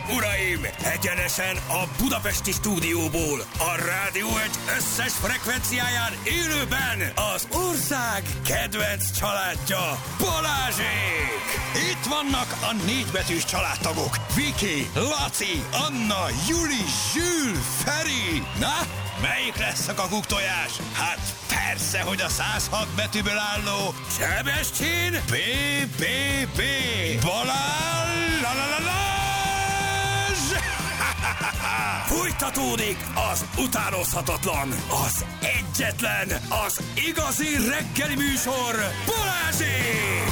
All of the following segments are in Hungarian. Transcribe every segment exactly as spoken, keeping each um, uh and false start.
uraim! Egyenesen a budapesti stúdióból, a Rádió egy összes frekvenciáján élőben az ország kedvenc családja, Balázsék! Itt vannak a négybetűs családtagok, Viki, Laci, Anna, Juli, Zsül, Feri. Na, melyik lesz a kakuktojás? Hát persze, hogy a száz hat betűből álló Sebestyén bé bé bé Balázs! La, la, la, la. Fújtatódik az utánozhatatlan, az egyetlen, az igazi reggeli műsor, Balázsék!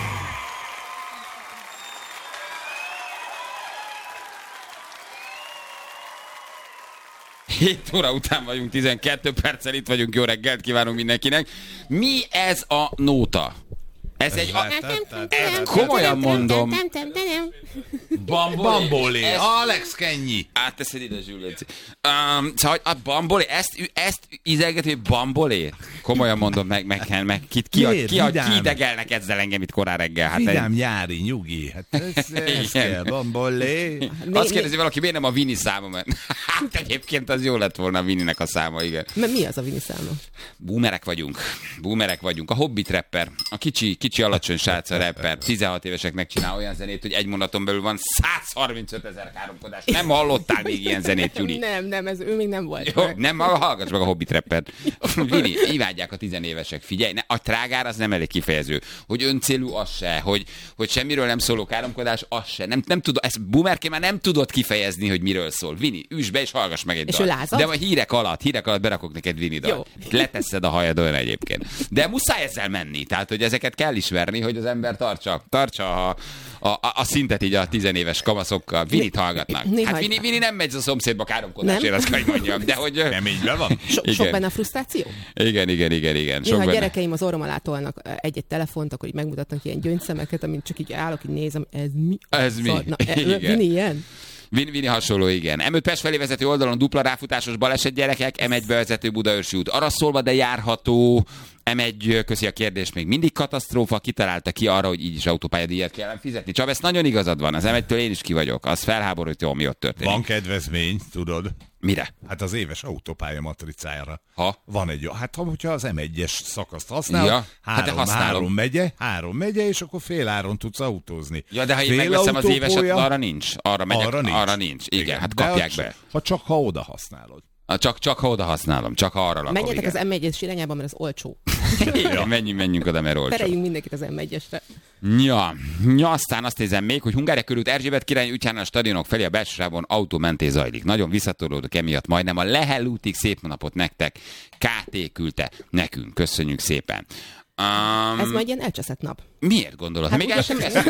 hét óra után vagyunk, tizenkét perccel itt vagyunk, jó reggelt kívánunk mindenkinek. Mi ez a nóta? Ez egy... A... Ez komolyan mondom. Bambolé. Ez... Alex Kenyi. Átteszed ide, Zsüleci. Um, szóval a bambolé, ezt, ezt ízelgeti, hogy bambolé? Komolyan mondom, meg, meg, meg ki, ki, ki, ki, ki idegelnek ezzel engem itt korán reggel? Hát vidám, egy... nyári, nyugi. Hát ez, ez kell, bambolé. Azt kérdezi valaki, miért nem a Vini száma? Mert hát egyébként az jó lett volna a Vininek a száma, igen. Mert mi az a Vini száma? Boomerek vagyunk. Boomerek vagyunk. A Hobbit rapper, a kicsi, kicsi alacsony srác a rapper, tizenhat éveseknek csinál olyan zenét, hogy egy mondaton belül van száz harmincöt ezer káromkodás. Nem hallottál még ilyen zenét, Juli? Nem, nem, ez ő még nem volt. Jó, nem, hallgass meg a Hobbit rappert. Vini, imádják a tizenévesek. Figyelj, ne, a trágár az nem elég kifejező. Hogy öncélú, az se. Hogy, hogy semmiről nem szóló káromkodás, az se. Nem, nem tudod, ezt boomerként már nem tudod kifejezni, hogy miről szól. Vini, üss be és hallgass meg egy és dalt. De a hírek alatt, hírek alatt berakok neked Vini dalt. Leteszed a hajadon egyébként. De muszáj ezzel menni. Tehát, hogy ezeket kell ismerni, hogy az ember tartsa, tartsa a, a, a, a szintet így a tizenéves kamaszokkal. Vinit hallgatnak. Hát Vini, Vini nem megy a szomszédba káromkodásért, azt kell, hogy mondjam. De hogy... Nem így van? So, sok benne a frusztráció? Igen, igen, igen, igen. Néha a gyerekeim az orrom alá tolnak egy-egy telefont, akkor így megmutatnak ilyen gyöngyszemeket, amit csak így állok, így nézem, ez mi? Ez mi? Na, e, Vini ilyen? Vini, Vini hasonló, igen. em öt Pest felé vezető oldalon dupla ráfutásos baleset, gyerekek, em egy bevezető Budaörsi út. Arra szólva, de járható. em egy, köszi a kérdést, még mindig katasztrófa, kitalálta ki arra, hogy így is autópályadíjat kellene fizetni. Csaba, ezt nagyon igazad van, az em egytől én is ki vagyok. Az felháborító, ami ott történik. Van kedvezmény, tudod? Mire? Hát az éves autópálya matricájára. Ha? Van egy, hát hogyha az em egyes szakaszt használod, ja, három, hát három megye, három megye, és akkor fél áron tudsz autózni. Ja, de ha én megveszem az éveset, arra nincs. Arra megyek, arra nincs. Arra nincs. Igen, igen, hát kapják de be. Ha csak ha oda használod. Csak, csak ha oda használom, csak ha arra lakom. Menjetek igen. az em egyes irányába, mert az olcsó. Igen, menjünk, menjünk oda, mert olcsó. Tereljünk mindenkit az em egyesre. Ja, ja, aztán azt nézem még, hogy Hungária körút Erzsébet király útján a stadionok felé a belsősávon autómentés zajlik. Nagyon visszatolódok emiatt, majdnem a Lehel útig. Szép napot nektek. ká té küldte nekünk. Köszönjük szépen. Um, Ez majd ilyen elcseszett nap. Miért gondolod? Hát még el sem kezdtem.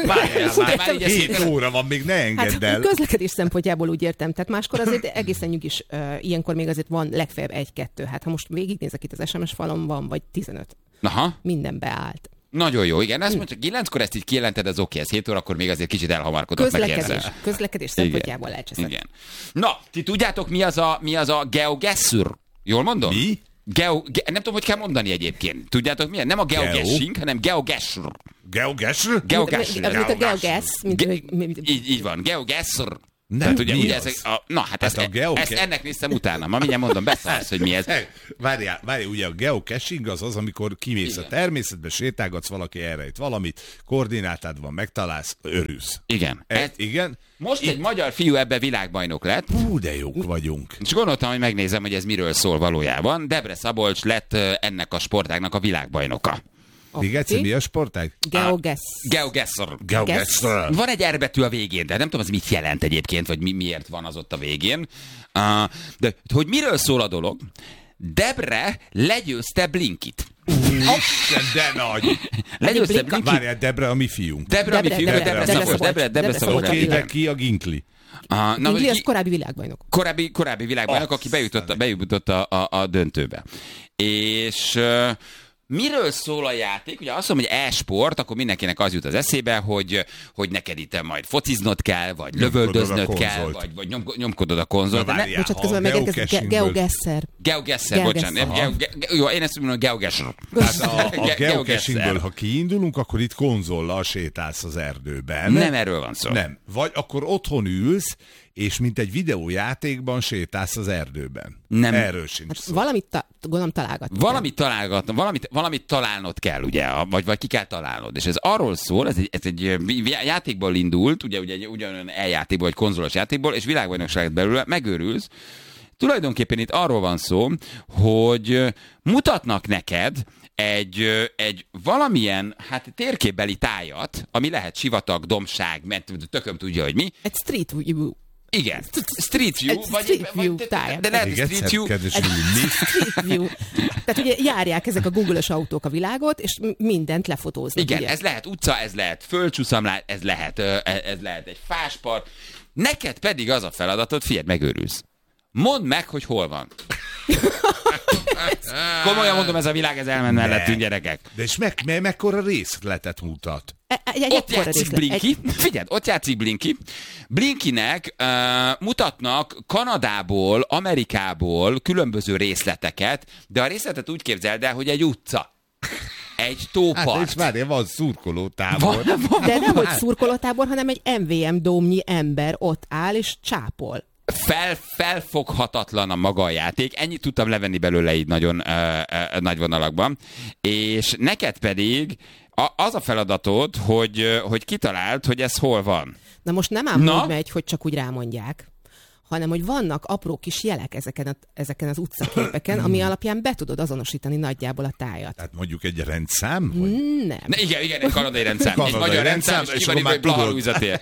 Hét óra van, még ne engedd hát, el. Közlekedés szempontjából úgy értem. Tehát máskor azért egészen nyugis, uh, ilyenkor még azért van legfeljebb egy-kettő. Hát ha most végignézek itt az es em es falon, van vagy tizenöt. Aha. Minden beállt. Nagyon jó, igen. Azt mondja, kilenckor ezt így kijelented, az oké, ez hét órakor még azért kicsit elhamarkodott meg Közlekedés, közlekedés szempontjából elcseszett. Igen. Na, ti tudjátok, mi az a, mi az a GeoGuessr? Jól mondom? Mi? Geo, ge, nem tudom, hogy kell mondani egyébként. Tudjátok milyen? Nem a GeoGuessing, hanem GeoGuessr. GeoGuessr? GeoGuessr. Mint a GeoGuess. Így, így van, GeoGuessr. Nem, tehát, ugye, mi ugye az? ezek, a, na, hát, Hát ezt, a geoca- ezt ennek néztem utána. Ma mindjárt mondom, beszállsz, hogy mi ez. Várjál, várjál, ugye a geocaching az az, amikor kimész igen. a természetbe, sétálgatsz, valaki elrejt valamit, koordinátád van, megtalálsz, örülsz. Igen. Ez, ez, igen. Most egy magyar fiú ebbe világbajnok lett. Hú, de jók vagyunk. És gondoltam, hogy megnézem, hogy ez miről szól valójában. Debre Szabolcs lett ennek a sportágnak a világbajnoka. Még egyszer, mi a sportág? GeoGuess. GeoGuessr. GeoGuessr. Van egy R betű a végén, de nem tudom, az mit jelent egyébként, vagy mi, miért van az ott a végén. Uh, de hogy miről szól a dolog? Debre legyőzte Blinkit. Úristen, de nagy! Legyőzte Blinkit. Várjál, Debre a mi fiunk. Debre a mi fiunk, Debre Szabolcs. Debre, Debre Szabolcs. Oké, ki a Ginkli? Uh, Ginkli az korábbi világbajnok. Korábbi, korábbi világbajnok, aki bejutott, bejutott a, a, a döntőbe. És... Uh, Miről szól a játék? Ugye azt mondom, hogy e-sport, akkor mindenkinek az jut az eszébe, hogy, hogy neked itt majd fociznod kell, vagy lövöldöznöd kell, vagy, vagy nyom, nyomkodod a konzolt. Na, várjál, Bocsát, közben megérkezik Geogesser. Geogesser, bocsánat. Geo, ge, ge, jó, én ezt mondom, Geogesser. Hát a, a geocachingből, ha kiindulunk, akkor itt konzollal sétálsz az erdőben. Nem erről van szó. Nem. Vagy akkor otthon ülsz, és mint egy videójátékban sétálsz az erdőben. Nem. Erről sincs Hát szó. valamit ta- gondolom találgatni. Valamit találgatni, valamit, valamit találnod kell, ugye, vagy, vagy ki kell találnod. És ez arról szól, ez egy, ez egy játékból indult, ugye, ugye ugyanolyan e-játékból, vagy konzolos játékból, és világbajnokságot belőle megőrülsz. Tulajdonképpen itt arról van szó, hogy mutatnak neked egy, egy valamilyen hát térképbeli tájat, ami lehet sivatag, dombság, mert tököm tudja, hogy mi. Egy street view. Igen, street view, Egy vagy, street vagy, view de, tája. de lehet Még street egyszer, view. kedves Egy Lili, street view. Tehát ugye járják ezek a Google-ös autók a világot, és mindent lefotóznak. Igen, ugye? ez lehet utca, ez lehet földcsúszamlás, ez lehet, ö, ez lehet egy fáspar. Neked pedig az a feladatod, figyelj, megőrülsz. Mondd meg, hogy hol van. Komolyan mondom, ez a világ, ez elment mellettünk, gyerekek. De és meg, me, mekkora részletet mutat? Egy, egy Ott ekkora játszik részlet. Blinky, Egy- figyelj, ott játszik Blinky. Blinkynek uh, mutatnak Kanadából, Amerikából különböző részleteket, de a részletet úgy képzeld el, hogy egy utca. Egy tópart. Hát és várjál, van szurkolótábor. Van, van, De nem, hogy Hát- szurkolótábor, hanem egy em vé em dómnyi ember ott áll és csápol. Fel, felfoghatatlan a maga a játék. Ennyit tudtam levenni belőle így nagyon ö, ö, nagy vonalakban. És neked pedig a, az a feladatod, hogy, ö, hogy kitaláld, hogy ez hol van. Na most nem ám Na? úgy megy, hogy csak úgy rámondják, hanem hogy vannak apró kis jelek ezeken, a, ezeken az utcaképeken, ami alapján be tudod azonosítani nagyjából a tájat. Tehát mondjuk egy rendszám? Vagy? Nem. Ne, igen, igen, egy kanadai rendszám. Egy Kanadai magyar rendszám, rendszám, és és ki van akkor írva, már hogy tudod. Blaha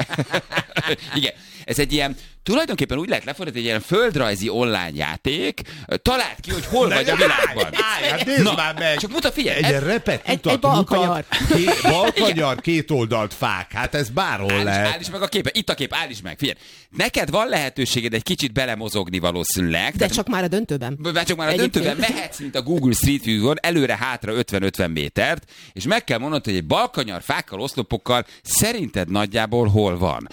Igen, ez egy ilyen, tulajdonképpen úgy lehet lefordítani, egy ilyen földrajzi online játék, találd ki, hogy hol vagy a világban. Állj, hát nézd Na, már meg! csak mutat, figyelj, Egy ez- ilyen repet egy- utat egy balkanyar. mutat, ké, balkanyar, két oldalt fák. Hát ez bárhol Áll is, lehet. áll is meg a képe, itt a kép, áll is meg, figyelj. Neked van lehetőséged egy kicsit belemozogni valószínűleg. De tehát- csak már a döntőben. Vagy csak már a Egyébként. döntőben mehetsz, mint a Google Street View-on, előre-hátra ötven-ötven métert, és meg kell mondanod, hogy egy balkanyar fákkal, oszlopokkal szerinted nagyjából hol van.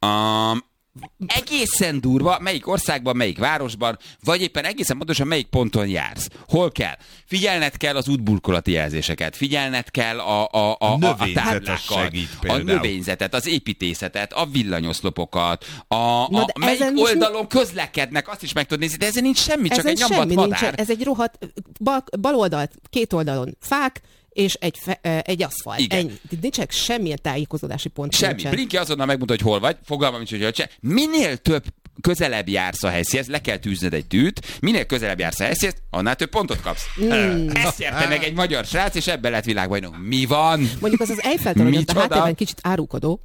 Um, egészen durva, melyik országban, melyik városban, vagy éppen egészen pontosan melyik ponton jársz. Hol kell? Figyelned kell az útburkolati jelzéseket, figyelned kell a, a, a, a, a növényzetet táblákat, segít a például. növényzetet, az építészetet, a villanyoszlopokat, a, a Na, de melyik ezen is oldalon közlekednek, azt is meg tudod nézni, de ezen nincs semmi, csak Ezen egy nyombat semmi madár. nincsen. Ez egy rohadt, bal, bal oldalt, két oldalon fák, és egy, fe, ö, egy aszfalt. Igen. Ennyi. Nincsen semmilyen tájékozódási pont. Semmi. Nincsen. Blinky azonnal megmondta, hogy hol vagy, fogalmam nincs, hogy se. Minél több közelebb jársz a helyszínhez, le kell tűzned egy tűt, minél közelebb jársz a helyszínhez, annál több pontot kapsz. Mm. Ezt érte meg egy magyar srác, és ebben lett világbajnok. Mi van? Mondjuk az az Eiffel-torony, az a Micsoda? háttérben kicsit árulkodó.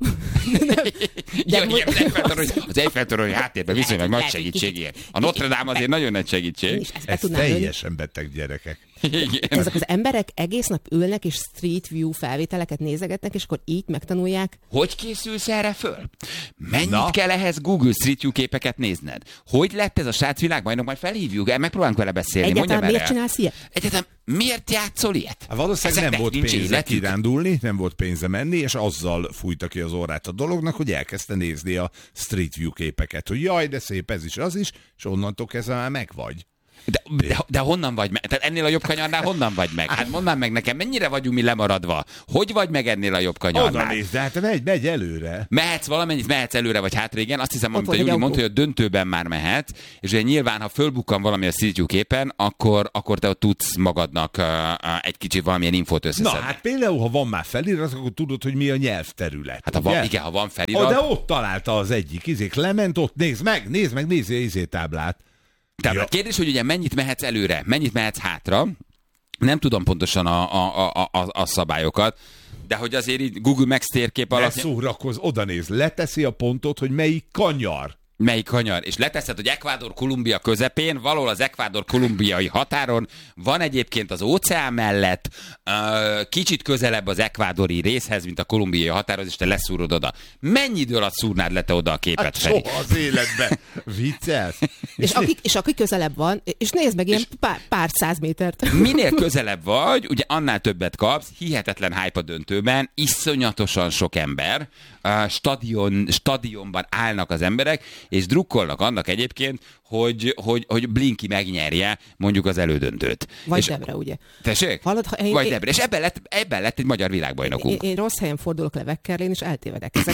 Ja, mo- igen, az Eiffel-torony, az Eiffel-torony háttérben viszonylag nagy segítség. A Notre Dame azért nagyon nagy segítség. És ezt be Ez tudnám lőni. teljesen beteg gyerekek. Igen. Ezek az emberek egész nap ülnek, és Street View felvételeket nézegetnek, és akkor így megtanulják. Hogy készülsz erre föl? Mennyit Na? kell ehhez Google Street View képeket nézned? Hogy lett ez a srác világbajnok? Majd felhívjuk, el, megpróbálunk vele beszélni. Egyáltalán Mondja miért bele. csinálsz ilyet? Egyáltalán miért játszol ilyet? Hát valószínűleg Ezeknek nem volt nincs pénze életük. kirándulni, nem volt pénze menni, és azzal fújta ki az orrát a dolognak, hogy elkezdte nézni a Street View képeket, hogy jaj, de szép ez is, az is, és onnantól kezdve már meg vagy. De, de, de honnan vagy meg? Tehát ennél a jobb kanyarnál honnan vagy meg? Hát mondd már meg nekem, mennyire vagyunk mi lemaradva? Hogy vagy meg ennél a jobb Oda kanyarnál? nézd, de hát megy, megy előre. Mehetsz valamennyit, mehetsz előre vagy hátra, igen. Azt hiszem, Ott amit a volt egy Júli autó. mondta, hogy a döntőben már mehet, és ugye nyilván, ha fölbukkan valami a Street View képen, akkor, akkor te ott tudsz magadnak uh, uh, egy kicsit valamilyen infót Na, összeszedni. hát például, ha van már felirat, akkor tudod, hogy mi a nyelvterület. Hát ha ugye? van, igen, ha van Ó, felirat. de ott találta az egyik izék, lement ott, nézd meg, nézd meg, nézd az izétáblát. Tehát Ja. a kérdés, hogy ugye mennyit mehetsz előre, mennyit mehetsz hátra. Nem tudom pontosan a, a, a, a, a szabályokat, de hogy azért így Google Maps térkép Ne alatt... szórakozz, oda néz, leteszi a pontot, hogy melyik kanyar. Melyik kanyar? És leteszed, hogy Ekvádor-Kolumbia közepén, valahol az ekvádor-kolumbiai határon van egyébként az óceán mellett, uh, kicsit közelebb az ekvádori részhez, mint a kolumbiai határhoz, és te leszúrod oda. Mennyi idő alatt szúrnád le te oda a képet, Hát Feri? soha az életben. Viccelsz? És aki, és aki közelebb van, és nézd meg ilyen pár, pár száz métert. Minél közelebb vagy, ugye annál többet kapsz, hihetetlen hype a döntőben, iszonyatosan sok ember, uh, stadion, stadionban állnak az emberek, és drukkolnak annak egyébként, hogy, hogy, hogy Blinky megnyerje mondjuk az elődöntőt. Vagy és Debre, ugye? Tessék? Hallod, ha én, Vagy én, Debre. És ebben lett, ebben lett egy magyar világbajnokunk. Én, én rossz helyen fordulok le Vekkerlén, és eltévedek. Ezek,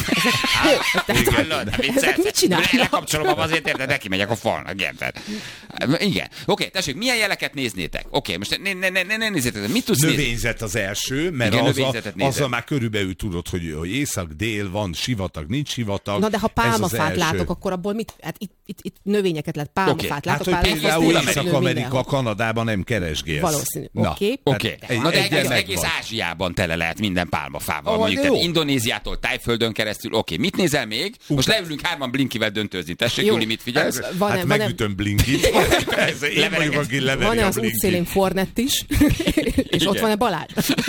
ezek, Hallod, ezek mit csinálnak? Lekapcsolom azért, érted, neki megyek a falnak, érted? Igen. Oké, tessék, milyen jeleket néznétek? Oké, most ne, ne, ne, ne, ne nézzétek, mit tudsz nézni? Növényzet az első, mert Igen, az a, növényzetet nézem. azzal már körülbelül tudod, hogy, hogy észak-dél van, sivatag, nincs sivatag. Na de ha Ez az pálmafát első. látok, akkor abból mit? Hát itt, itt, itt növényeket lehet, pálmafát Oké, látok, Hát, hogy pálmafát például nő Észak-Amerika, mindenhol. Kanadában nem keresgélsz. Valószínű. Na, Oké. Oké, egy- na de egyen egész, megvan. egész Ázsiában tele lehet minden pálmafával. Ó, Mondjuk, jó. tehát Indonéziától Tájföldön keresztül. Oké, mit nézel még? Most leülünk hárman Blinkivel döntőzni. Tessék, Jó. Júli, mit figyelsz? Van-e- Hát van-e- megütöm Blinkit. Ez én vagyok, aki leveri Van-e a az Blinkit. útszélén Fornett is? És ott van-e Balázs?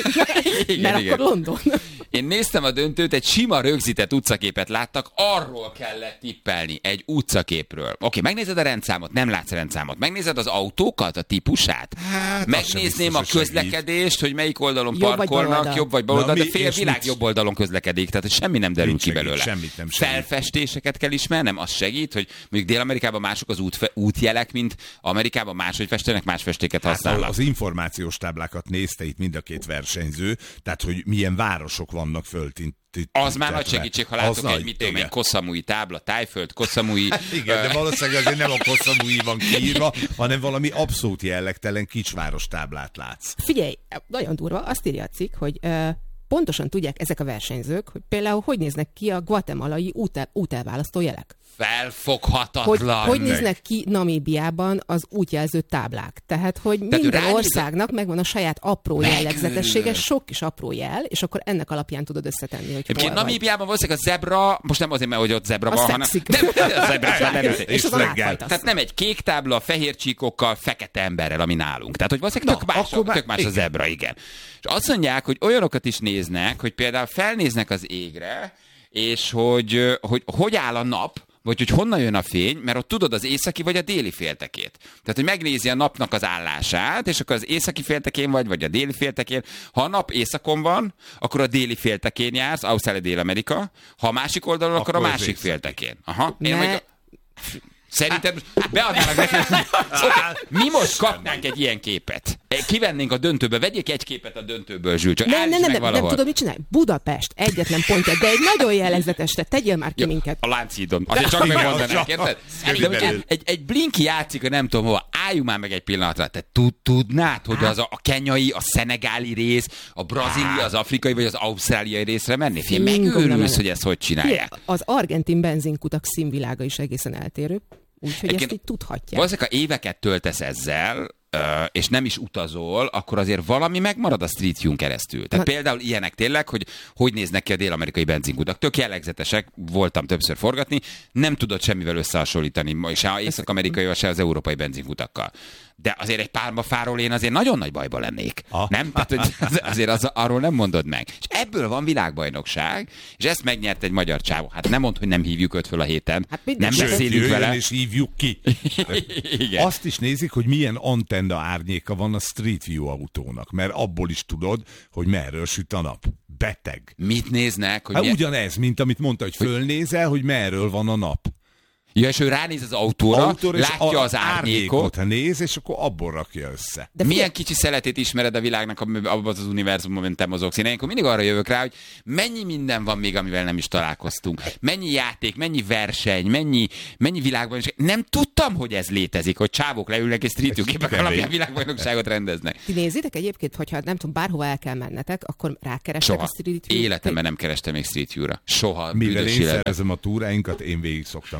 Igen, Mert igen. akkor London. Én néztem a döntőt, egy sima rögzített utcaképet láttak, arról kellett tippelni, egy utcaképről. Oké, megnézed a rendszámot, nem látsz rendszámot. Megnézed az autókat, a típusát? Hát, Megnézném a az sem biztos, hogy közlekedést, hogy melyik oldalon Jobb vagy parkolnak, baloldal. jobb vagy baloldal, Na, de mi- fél és világ mit- jobb oldalon közlekedik, tehát hogy semmi nem derül Mit ki segít? belőle. Semmit nem segít. Felfestéseket kell ismernem, az segít, hogy mondjuk Dél-Amerikában mások az út, útjelek, mint Amerikában máshogy festenek, más festéket Hát használnak. az információs táblákat nézte itt mind a két versenyző, tehát hogy milyen városok vannak föltint. Az már nagy segítség, ha látok Az egy, nagy, mit tudom, igen. egy kosszamui tábla, Tájföld, kosszamui... Igen, de valószínűleg azért nem a Kosszamui van kiírva, hanem valami abszolút jellegtelen kicsváros táblát látsz. Figyelj, nagyon durva, azt írja a cikk, hogy uh, pontosan tudják ezek a versenyzők, hogy például hogy néznek ki a guatemalai útel, útelválasztó jelek. Hogy, Felfoghatatlan. hogy néznek ki Namíbiában az útjelző táblák. Tehát, hogy ő minden ránéz- országnak megvan a saját apró Megőrülök. jellegzetessége, sok kis apró jel, és akkor ennek alapján tudod összetenni, hogy hol Egyébként vagy. Namíbiában valószínűleg a zebra, most nem azért, mert hogy ott zebra A van, hanem... szexik. Nem, nem, a zebra, nem, nem, És az a reggel. látfajta. Tehát nem egy kék tábla, fehér csíkokkal, fekete emberrel, ami nálunk. Tehát, hogy valószínűleg Na, tök más, akkor már- tök más a igen. zebra, igen. És azt mondják, hogy olyanokat is néznek, hogy például felnéznek az égre, és hogy hogy, hogy áll a nap, vagy hogy honnan jön a fény, mert ott tudod az északi vagy a déli féltekét. Tehát, hogy megnézi a napnak az állását, és akkor az északi féltekén vagy, vagy a déli féltekén. Ha a nap északon van, akkor a déli féltekén jársz, Ausztrália, Dél-Amerika. Ha a másik oldalon, akkor, Akkor a az másik északi. féltekén. Aha. Én Ne- meg... Szerintem beadnának nekem. Okay. Mi most kapnánk egy ilyen képet. Kivennénk a döntőbe, vegyék egy képet a döntőből, Zsül, csak Nem, állíts nem, nem, meg nem, nem valahol. tudom, mit csinálj. Budapest, egyetlen pontja, de egy nagyon jellegzetesre, tegyél már ki Ja, minket. a Lánchídon. Azért csak megmondanák, érted? De Körülbelül. mondjuk egy, egy Blinky játszik, a nem tudom hova, álljunk már meg egy pillanatra. Te tud, tudnád, hogy az a, a kenyai, a szenegáli rész, a brazili, az afrikai vagy az ausztráliai részre menni? Fél, Fingom, megőrülsz, nem. hogy ezt hogy Figyelj, csinálják. az argentin benzinkutak színvilága is egészen eltérő, úgyhogy ezt Egyébként így tudhatják. Valószínűleg, ha éveket töltesz ezzel, ö, és nem is utazol, akkor azért valami megmarad a Street View-n keresztül. Tehát Na- például ilyenek tényleg, hogy hogy néznek ki a dél-amerikai benzinkutak. Tök jellegzetesek, voltam többször forgatni, nem tudod semmivel összehasonlítani, se az észak-amerikai, se az európai benzinkutakkal. De azért egy pálmafáról én azért nagyon nagy bajba lennék. Ah. Nem? Tehát, hogy az- azért az, arról nem mondod meg. És ebből van világbajnokság, és ezt megnyert egy magyar csávó. Hát nem mondd, hogy nem hívjuk őt föl a héten. Hát mindegy. nem Sőt, beszélünk Jöjjön vele. és hívjuk ki. Igen. Azt is nézik, hogy milyen antenna árnyéka van a Street View autónak, mert abból is tudod, hogy merről süt a nap. Beteg. Mit néznek? Hogy Hát milyen... ugyanez, mint amit mondta, hogy fölnézel, hogy merről van a nap. Ja, és ő ránéz az autóra, Autóra, és látja a- az árnyékot. néz, és akkor abból rakja össze. De Milyen figyelj, kicsi szeletét ismered a világnak, amiben abban az univerzumban, mint te mozogsz. Én ilyenkor mindig arra jövök rá, hogy mennyi minden van még, amivel nem is találkoztunk. Mennyi játék, mennyi verseny, mennyi, mennyi világbajnokság. Nem tudtam, hogy ez létezik, hogy csávók leülnek és street view képek kevés. alapján világbajnokságot rendeznek. ti nézitek egyébként, hogyha nem tudom, bárhova el kell mennetek, akkor rákerestek a Soha. Street View. Életemben nem kerestem még Street View-ra. Soha. Mivel büdös én életben. szervezem a túráinkat, én végig szoktam nézni. Ha mondod,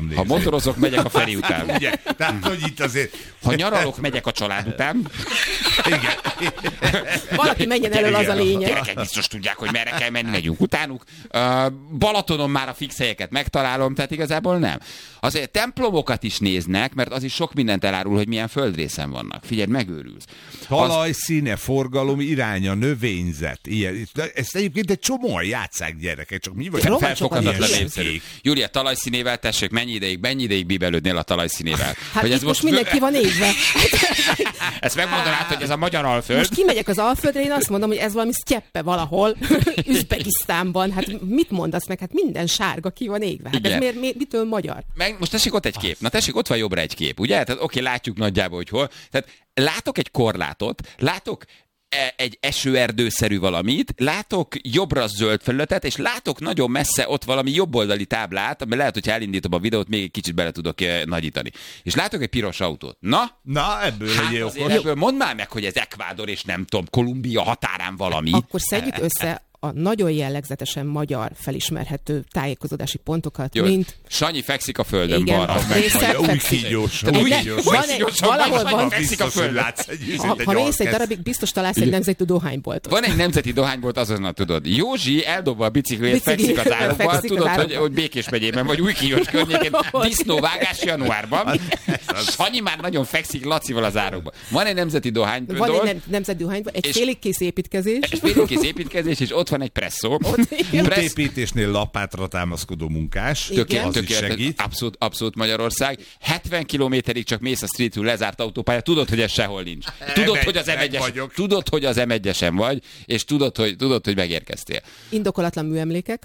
bútorozok, megyek a Feri után. Ugye? Tehát, hogy itt azért... Ha nyaralok, megyek a család után. Igen. Valaki menjen elől, az a lényeg. Gyerekek biztos tudják, hogy merre kell menni, megyünk utánuk. Uh, Balatonon már a fix helyeket megtalálom, tehát igazából nem. Azért templomokat is néznek, mert az is sok mindent elárul, hogy milyen földrészen vannak. Figyelj, megőrülsz. Talaj, színe, forgalom, iránya, növényzet. Ilyen. Ezt egyébként egy csomóan játsszák gyerekek, csak mi vagy? Felfoghatatlan népszerű. Júlia, talajszínével, tessék, mennyi ideig, mennyi ideig bíbelődnél a talajszínével? Hát hogy ez most mindenki van égve. Ezt megmondanád, hogy ez a magyar Alföld. Most kimegyek az Alföldre, én azt mondom, hogy ez valami sztyeppe valahol, Üzbegisztánban. Hát mit mondasz meg? Hát minden sárga ki van égve. Hát ez miért, miért, mitől magyar? Meg, most tessék ott egy kép. Na tessék, ott van jobbra egy kép, ugye? Tehát oké, látjuk nagyjából, hogy hol. Tehát látok egy korlátot, látok egy esőerdőszerű valamit, látok jobbra zöld felületet, és látok nagyon messze ott valami jobboldali táblát, ami lehet, hogy elindítom a videót, még egy kicsit bele tudok nagyítani. És látok egy piros autót. Na? Na, ebből hát egy okos. Ebből mondd már meg, hogy ez Ekvádor és nem tudom, Kolumbia határán valami. Akkor szedjük össze a nagyon jellegzetesen magyar felismerhető tájékozódási pontokat, jó, mint... Sanyi fekszik a földön igen, balra. Új kígyós. Új kígyós. Van egy, valahol van... Fekszik a földön. Ha, ha mész egy darabig, biztos találsz egy nemzeti dohányboltot. Van egy nemzeti dohánybolt, azonnal tudod. Józsi eldobva a bicikliét, fekszik az árokban, tudod, hogy, hogy Békés megyében, vagy Újkígyós környékén, disznóvágás januárban. Sanyi már nagyon fekszik Lacival az árokban. Van egy nemzeti dohánybolt. Van egy nemzeti dohánybolt, egy féligkész építkezés. Egy féligkész építkezés, és ott van egy presszó. Útépítésnél lapátra támaszkodó munkás. Tökéletes, az is segít. Abszolút, abszolút Magyarország. hetven kilométerig csak mész a Street View lezárt autópálya, tudod, hogy ez sehol nincs. Tudod, hogy az em egyes, tudod, hogy az em egyesen vagy, és tudod, hogy, tudod, hogy megérkeztél. Indokolatlan műemlékek.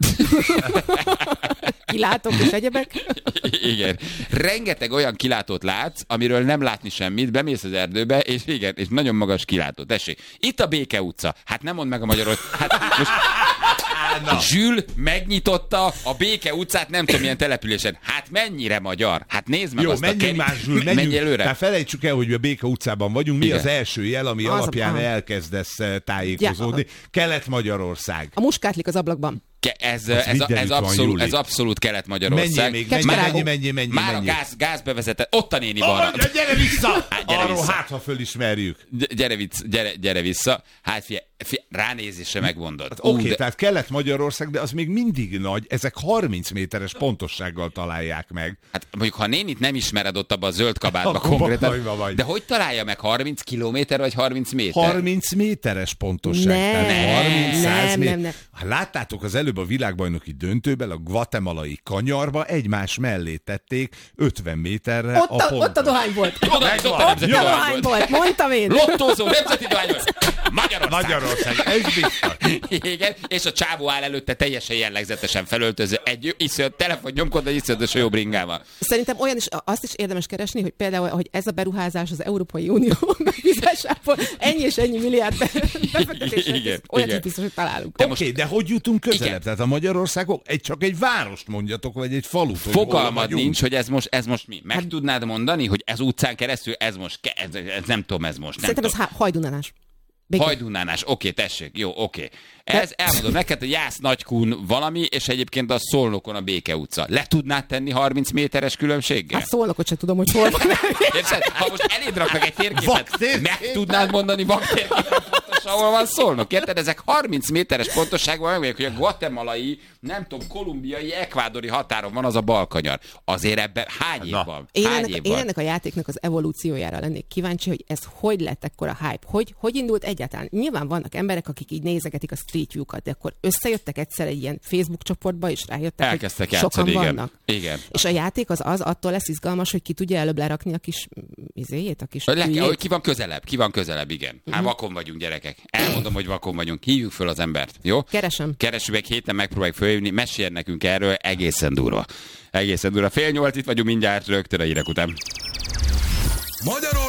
Kilátók és egyebek. Igen. Rengeteg olyan kilátót látsz, amiről nem látni semmit, bemész az erdőbe, és igen, és nagyon magas kilátó. Tessék, itt a Béke utca. Hát nem mondd meg a magyarot. Hát most... Zsül megnyitotta a Béke utcát, nem tudom milyen településen. Hát mennyire magyar? Hát nézd meg jó, azt a menjünk már, Zsül, menjünk. Menj előre. Tehát felejtsük el, hogy a Béke utcában vagyunk. Mi igen. az első jel, ami az alapján a... elkezdesz tájékozódni? Ja. Kelet-Magyarország. A muskátlik az ablakban. Ez, ez, ez, ez, abszolút, ez abszolút Kelet-Magyarország. Mennyi, mennyi, mennyi, mennyi, mennyi, már mennyi. a gáz, gáz bevezetett. Ott a néni balra. Oh, gyere vissza! Hát, gyere arról vissza. hát, ha fölismerjük. Gyere, vicc, gyere, gyere vissza. Hát fie, fie, ránézésre megmondod. Hát, Oké, okay, de... tehát Kelet-Magyarország, de az még mindig nagy. Ezek harminc méteres pontossággal találják meg. Hát mondjuk, ha nénit nem ismered ott abban a zöld kabátba konkrétan. Vagy. De hogy találja meg harminc kilométer vagy harminc méter? harminc méteres pontosság. Nem, tehát harminc, száz nem, nem, nem. Láttátok az előbb a világbajnoki döntőben a guatemalai kanyarba egymás mellé tették ötven méterre ott a, a pontot. Ott a dohány volt. Ott a dohány volt, mondtam én. Lottózó, nemzeti dohány volt. Magyarország. Magyarország, ez biztos. Igen, és a csávó áll előtte teljesen jellegzetesen felöltöző. Egy iszonyat telefon nyomkod, egy iszonyatos jó bringával. Szerintem olyan is, azt is érdemes keresni, hogy például, hogy ez a beruházás az Európai Unió megbízásából ennyi és ennyi milliárd befektetésre, olyan is biztos, hogy találunk. Oké, okay, de hogy jutunk közelebb? Igen. Tehát a Magyarországok egy, csak egy várost mondjatok, vagy egy falut. Fogalmad nincs, hogy ez most, ez most mi. Meg hát, tudnád mondani, hogy ez utcán keresztül, ez most, ez, ez nem tudom, ez most. Nem Szerintem ez hajdunánás. Hajdunánás, oké, okay, tessék, jó, oké. Okay. Ez, elmondom neked, hogy Jász Nagykún valami, és egyébként a Szolnokon a Béke utca. Le tudnád tenni harminc méteres különbséggel? Hát Szolnokot sem tudom, hogy hol van. Érted? Ha most eléd raknak egy térképet, meg tudnád mondani vaktérképet, ahol van Szolnok, érted? Ezek harminc méteres pontosságban megmondják, hogy a guatemalai, nem tudom, kolumbiai, ekvádori határon van az a balkanyar. Azért ebben hány év van? Én hány ennek, év én van? ennek a játéknak az evolúciójára lennék kíváncsi, hogy ez hogy lett ekkora hype? Hogy, hogy indult egyáltalán? Nyilván vannak emberek, akik így nézegetik a Street View-kat, de akkor összejöttek egyszer egy ilyen Facebook csoportba, és rájöttek, elkezdtek hogy játszani, sokan igen. vannak. Igen. És a játék az az, attól lesz izgalmas, hogy ki tudja előbb lerakni a kis izéjét, a kis Le, hogy ki van közelebb, ki van közelebb, igen. Hát uh-huh. vakon vagyunk, gyerekek. Elmondom, hogy vakon vagyunk. Hívjuk föl az embert, jó? Keresem. Keresünk meg héten, megpróbáljuk fölhívni, meséljen nekünk erről, egészen durva. Egészen durva. Fél nyolc, itt vagyunk mindjárt rögtön a hírek után. Magyarország